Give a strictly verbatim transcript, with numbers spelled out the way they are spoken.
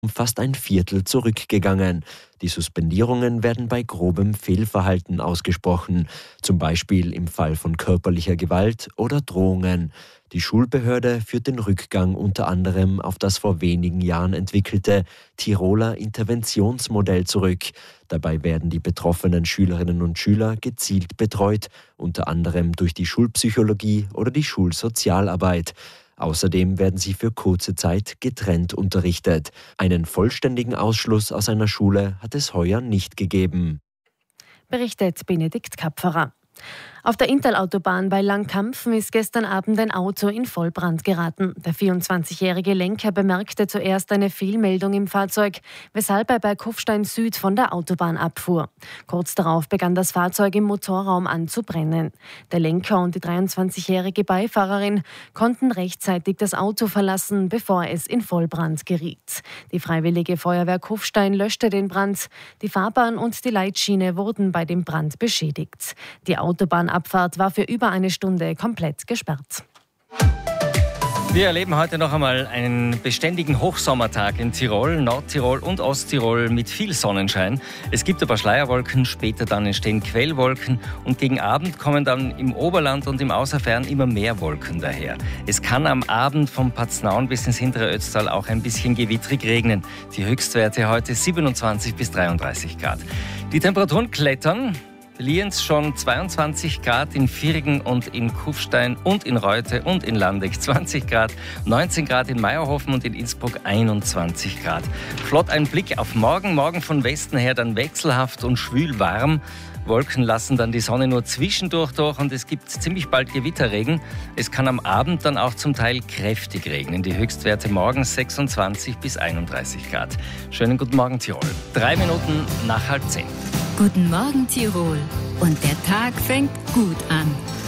um fast ein Viertel zurückgegangen. Die Suspendierungen werden bei grobem Fehlverhalten ausgesprochen, zum Beispiel im Fall von körperlicher Gewalt oder Drohungen. Die Schulbehörde führt den Rückgang unter anderem auf das vor wenigen Jahren entwickelte Tiroler Interventionsmodell zurück. Dabei werden die betroffenen Schülerinnen und Schüler gezielt betreut, unter anderem durch die Schulpsychologie oder die Schulsozialarbeit. Außerdem werden sie für kurze Zeit getrennt unterrichtet. Einen vollständigen Ausschluss aus einer Schule hat es heuer nicht gegeben. Berichtet Benedikt Kapferer. Auf der Intal-Autobahn bei Langkampfen ist gestern Abend ein Auto in Vollbrand geraten. Der vierundzwanzigjährige Lenker bemerkte zuerst eine Fehlmeldung im Fahrzeug, weshalb er bei Kufstein Süd von der Autobahn abfuhr. Kurz darauf begann das Fahrzeug im Motorraum an zu brennen. Der Lenker und die dreiundzwanzigjährige Beifahrerin konnten rechtzeitig das Auto verlassen, bevor es in Vollbrand geriet. Die Freiwillige Feuerwehr Kufstein löschte den Brand. Die Fahrbahn und die Leitschiene wurden bei dem Brand beschädigt. Die Autobahnabfahrt war für über eine Stunde komplett gesperrt. Wir erleben heute noch einmal einen beständigen Hochsommertag in Tirol, Nordtirol und Osttirol mit viel Sonnenschein. Es gibt ein paar Schleierwolken, später dann entstehen Quellwolken und gegen Abend kommen dann im Oberland und im Außerfern immer mehr Wolken daher. Es kann am Abend vom Paznaun bis ins hintere Ötztal auch ein bisschen gewittrig regnen. Die Höchstwerte heute siebenundzwanzig bis dreiunddreißig Grad. Die Temperaturen klettern. Lienz schon zweiundzwanzig Grad, in Virgen und in Kufstein und in Reute und in Landeck zwanzig Grad, neunzehn Grad in Meierhofen und in Innsbruck einundzwanzig Grad. Flott ein Blick auf morgen. Morgen von Westen her dann wechselhaft und schwül warm. Wolken lassen dann die Sonne nur zwischendurch durch und es gibt ziemlich bald Gewitterregen. Es kann am Abend dann auch zum Teil kräftig regnen. Die Höchstwerte morgen sechsundzwanzig bis einunddreißig Grad. Schönen guten Morgen, Tirol. Drei Minuten nach halb zehn. Guten Morgen, Tirol. Und der Tag fängt gut an.